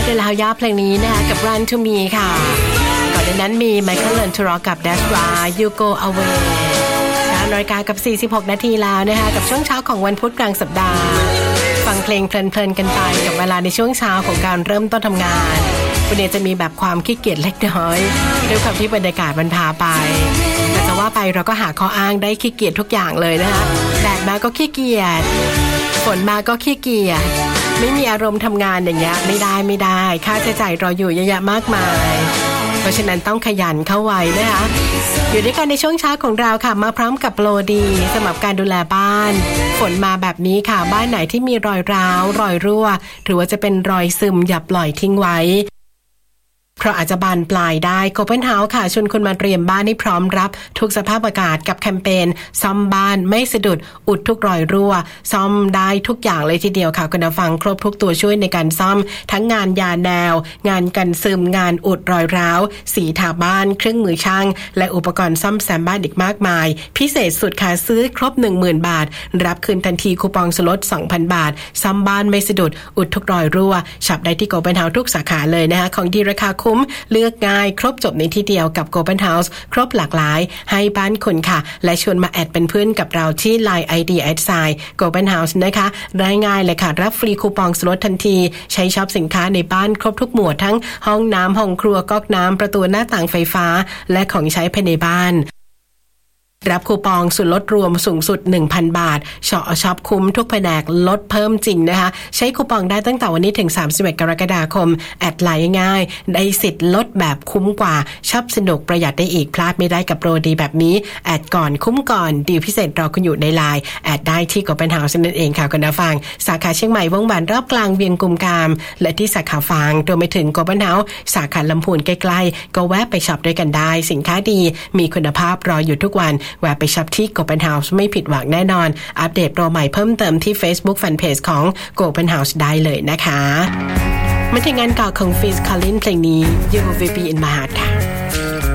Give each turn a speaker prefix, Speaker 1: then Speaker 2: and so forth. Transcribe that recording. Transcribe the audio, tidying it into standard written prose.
Speaker 1: เวลาย่าเพลงนี้นะคะกับ Run to Me ค่ะก่อนหน้านั้นมี Michael Learns to Rock กับ That's Why You Go Away 9 นาฬิกากับ46 นาทีแล้วนะคะกับช่วงเช้าของวันพุธกลางสัปดาห์ฟังเพลงเพลินๆกันไปกับเวลาในช่วงเช้าของการเริ่มต้นทำงานวันนี้จะมีแบบความขี้เกียจเล็กน้อยด้วยความที่บรรยากาศมันพาไปแต่จะว่าไปเราก็หาข้ออ้างได้ขี้เกียจทุกอย่างเลยนะคะแดดมาก็ขี้เกียจฝนมาก็ขี้เกียจไม่มีอารมณ์ทำงานอย่างเงี้ยไม่ได้ค่าใช้จ่ายรออยู่เยอะแยะมากมายเพราะฉะนั้นต้องขยันเข้าไว้นะคะอยู่ด้วยกันในช่วงเช้าของเราค่ะมาพร้อมกับโปรดีสำหรับการดูแลบ้านฝนมาแบบนี้ค่ะบ้านไหนที่มีรอยร้าวรอยรั่วหรือว่าจะเป็นรอยซึมอย่าปล่อยทิ้งไว้เพราะอาจจะบานปลายได้โกลเด้นเฮาส์ค่ะชวนคุณมาเตรียมบ้านให้พร้อมรับทุกสภาพอากาศกับแคมเปญซ่อมบ้านไม่สะดุดอุดทุกรอยรั่วซ่อมได้ทุกอย่างเลยทีเดียวค่ะคุณผู้ฟังครบทุกตัวช่วยในการซ่อมทั้งงานยาแนวงานกันซึมงานอุดรอยร้าวสีทาบ้านเครื่องมือช่างและอุปกรณ์ซ่อมแซมบ้านอีกมากมายพิเศษสุดค่ะซื้อครบ 10,000 บาทรับคืนทันทีคูปองส่วนลด 2,000 บาทซ่อมบ้านไม่สะดุดอุดทุกรอยรั่วช็อปได้ที่โกลเด้นเฮาส์ทุกสาขาเลยนะคะของดีราคาคุ้มเลือกง่ายครบจบในที่เดียวกับ Golden House ครบหลากหลายให้บ้านคุณค่ะและชวนมาแอดเป็นเพื่อนกับเราที่ LINE ID @Golden House นะคะได้ง่ายเลยค่ะรับฟรีคูปองส่วนลดทันทีใช้ช็อปสินค้าในบ้านครบทุกหมวดทั้งห้องน้ำห้องครัวก๊อกน้ำประตูหน้าต่างไฟฟ้าและของใช้ภายในบ้านรับคูปองส่วนลดรวมสูงสุด 1,000 บาทช็อปคุ้มทุกแผนกลดเพิ่มจริงนะคะใช้คูปองได้ตั้งแต่วันนี้ถึง31กรกฎาคมแอดไลน์ง่ายได้สิทธิ์ลดแบบคุ้มกว่าช็อปสนุกประหยัดได้อีกพลาดไม่ได้กับโปรดีแบบนี้แอดก่อนคุ้มก่อนดีลพิเศษรอคุณอยู่ในไลน์แอดได้ที่ Golden House นั่นเองค่ะคุณผู้ฟังสาขาเชียงใหม่วงวานรอบกลางเวียงกุมกามและที่สาขาฟางรวมไปถึง Golden House สาขาลำพูนใกล้ๆก็แวะไปช็อปด้วยกันได้สินค้าดีมีคุณภาพรออยู่ทุกวันแวะไปช็อปที่ Golden House ไม่ผิดหวังแน่นอนอัปเดตโปรใหม่เพิ่มเติมที่ Facebook Fanpage ของ Golden House ได้เลยนะคะมาถึงงานเก่าของ Phil Collins เพลงนี้ You Will Be in My Heart ค่ะ